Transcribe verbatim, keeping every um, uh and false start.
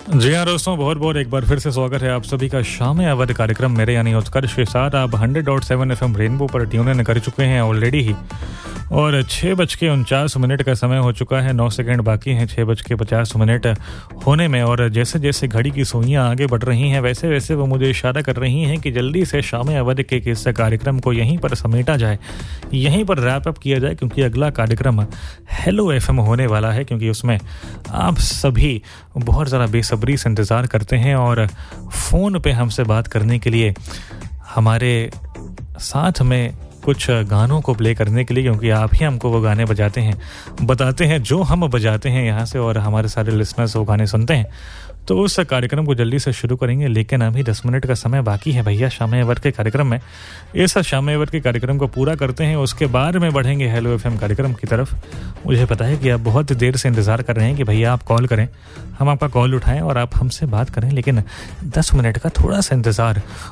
जी हाँ दोस्तों, बहुत बहुत एक बार फिर से स्वागत है आप सभी का शाम अवध कार्यक्रम मेरे यानी उत्कर्ष के साथ। आप hundred dot seven F M rainbow पर ट्यून इन कर चुके हैं ऑलरेडी ही, और छः बज के उनचास मिनट का समय हो चुका है। नौ सेकंड बाकी हैं छः बज के पचास मिनट होने में। और जैसे जैसे घड़ी की सुइयाँ आगे बढ़ रही हैं वैसे वैसे वो मुझे इशारा कर रही हैं कि जल्दी से शाम अवध के इस कार्यक्रम को यहीं पर समेटा जाए, यहीं पर रैप अप किया जाए, क्योंकि अगला कार्यक्रम हेलो एफ एम होने वाला है। क्योंकि उसमें आप सभी बहुत ज़्यादा बेसब्री से इंतज़ार करते हैं और फ़ोन पे हमसे बात करने के लिए हमारे साथ में कुछ गानों को प्ले करने के लिए, क्योंकि आप ही हमको वो गाने बजाते हैं, बताते हैं जो हम बजाते हैं यहाँ से, और हमारे सारे लिसनर्स वो गाने सुनते हैं। तो उस कार्यक्रम को जल्दी से शुरू करेंगे, लेकिन अभी दस मिनट का समय बाकी है भैया शाम अवध के कार्यक्रम में। इस शाम अवध के कार्यक्रम को पूरा करते हैं, उसके बाद में बढ़ेंगे हेलो एफएम कार्यक्रम की तरफ। मुझे पता है कि आप बहुत देर से इंतज़ार कर रहे हैं कि भैया आप कॉल करें, हम आपका कॉल उठाएं और आप हमसे बात करें, लेकिन दस मिनट का थोड़ा सा इंतज़ार